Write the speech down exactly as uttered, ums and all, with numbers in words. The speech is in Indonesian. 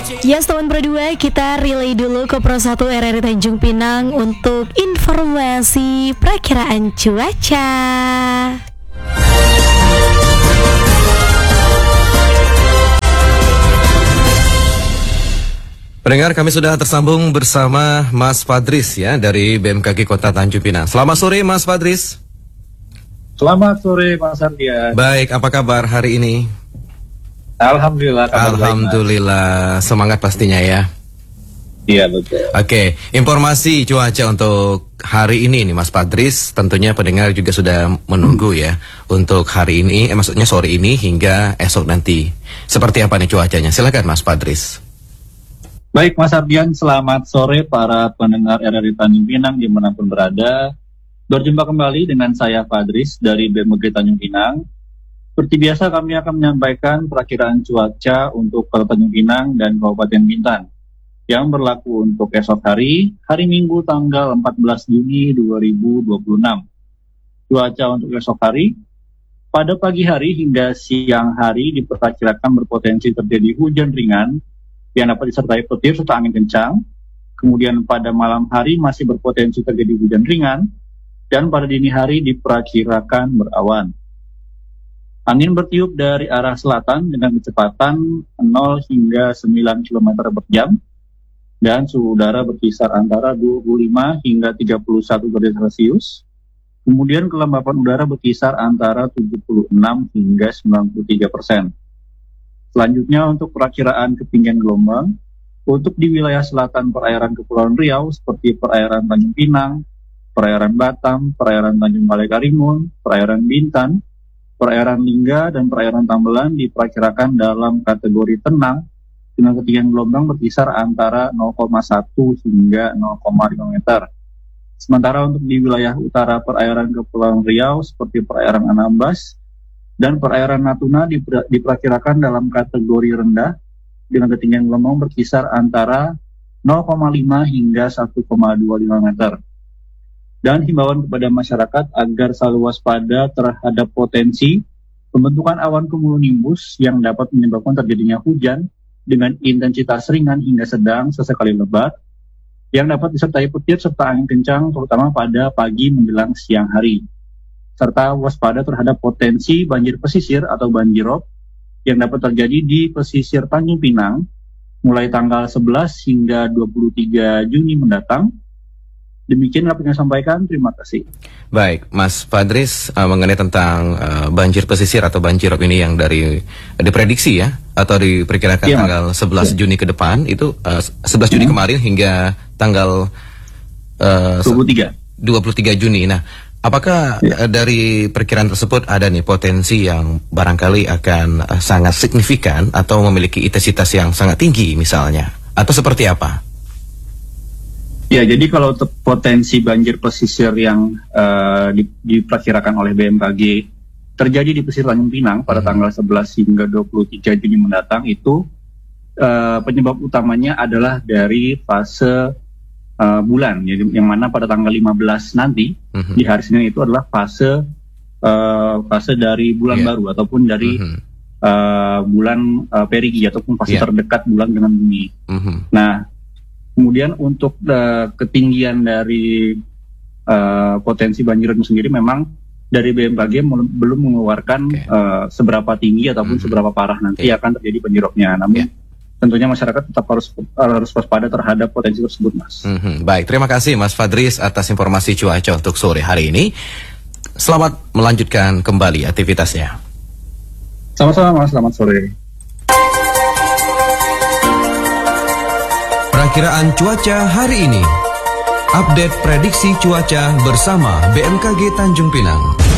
Yes, teman berdua, kita relay dulu ke Pro satu R R I Tanjung Pinang untuk informasi perakiraan cuaca. Pendengar, kami sudah tersambung bersama Mas Fadris ya dari B M K G Kota Tanjung Pinang. Selamat sore Mas Fadris. Selamat sore Mas Ardian. Baik, apa kabar hari ini? Alhamdulillah. Alhamdulillah, baik, semangat pastinya ya. Iya betul. Oke, informasi cuaca untuk hari ini nih Mas Fadris, tentunya pendengar juga sudah menunggu ya untuk hari ini, eh, maksudnya sore ini hingga esok nanti. Seperti apa nih cuacanya? Silakan Mas Fadris. Baik Mas Ardian, selamat sore para pendengar R R I Tanjung Pinang dimanapun berada. Berjumpa kembali dengan saya Fadris dari B M K G Tanjung Pinang. Seperti biasa kami akan menyampaikan perakiraan cuaca untuk Kota Tanjung Pinang dan Kabupaten Bintan yang berlaku untuk esok hari, hari Minggu tanggal empat belas Juni dua ribu dua puluh enam. Cuaca untuk esok hari, pada pagi hari hingga siang hari diperkirakan berpotensi terjadi hujan ringan yang dapat disertai petir serta angin kencang. Kemudian pada malam hari masih berpotensi terjadi hujan ringan, dan pada dini hari diperkirakan berawan. Angin bertiup dari arah selatan dengan kecepatan nol hingga sembilan kilometer per jam, dan suhu udara berkisar antara dua puluh lima hingga tiga puluh satu derajat Celcius. Kemudian kelembapan udara berkisar antara tujuh puluh enam hingga sembilan puluh tiga persen. Selanjutnya untuk perakiraan ketinggian gelombang, untuk di wilayah selatan perairan Kepulauan Riau seperti perairan Tanjung Pinang, perairan Batam, perairan Tanjung Balai Karimun, perairan Bintan, perairan Lingga, dan perairan Tambelan diperkirakan dalam kategori tenang dengan ketinggian gelombang berkisar antara nol koma satu hingga nol koma lima meter. Sementara untuk di wilayah utara perairan Kepulauan Riau seperti perairan Anambas dan perairan Natuna diper, diperkirakan dalam kategori rendah dengan ketinggian gelombang berkisar antara nol koma lima hingga satu koma dua lima meter. Dan himbauan kepada masyarakat agar selalu waspada terhadap potensi pembentukan awan cumulonimbus yang dapat menyebabkan terjadinya hujan dengan intensitas ringan hingga sedang sesekali lebat yang dapat disertai petir serta angin kencang terutama pada pagi menjelang siang hari. Serta waspada terhadap potensi banjir pesisir atau banjirop yang dapat terjadi di pesisir Tanjung Pinang mulai tanggal sebelas hingga dua puluh tiga Juni mendatang. Demikian dapat saya sampaikan, terima kasih. Baik, Mas Fadris, uh, mengenai tentang uh, banjir pesisir atau banjirop ini yang dari uh, diprediksi ya, atau diperkirakan ya, tanggal sebelas ya. Juni ke depan, itu uh, sebelas Juni ya. Kemarin hingga tanggal uh, dua puluh tiga Juni. Nah, apakah ya. uh, dari perkiraan tersebut ada nih potensi yang barangkali akan uh, sangat signifikan atau memiliki intensitas yang sangat tinggi misalnya, atau seperti apa? Ya, jadi kalau potensi banjir pesisir yang uh, diperkirakan oleh B M K G terjadi di pesisir Tanjung Pinang pada hmm. tanggal sebelas hingga dua puluh tiga Juni mendatang, itu uh, penyebab utamanya adalah dari fase uh, bulan, jadi yang mana pada tanggal lima belas nanti hmm. di hari Senin itu adalah fase uh, fase dari bulan yeah. baru ataupun dari hmm. uh, bulan uh, perigi ataupun fase yeah. terdekat bulan dengan bumi. Hmm. Nah, kemudian untuk uh, ketinggian dari uh, potensi banjir itu sendiri memang dari B M K G belum mengeluarkan okay. uh, seberapa tinggi ataupun mm-hmm. seberapa parah nanti okay. akan terjadi banjirropnya. Namun yeah. tentunya masyarakat tetap harus harus waspada terhadap potensi tersebut, Mas. Mm-hmm. Baik, terima kasih Mas Fadris atas informasi cuaca untuk sore hari ini. Selamat melanjutkan kembali aktivitasnya. Sama-sama Mas, selamat sore. Perakiraan cuaca hari ini. Update prediksi cuaca bersama B M K G Tanjung Pinang.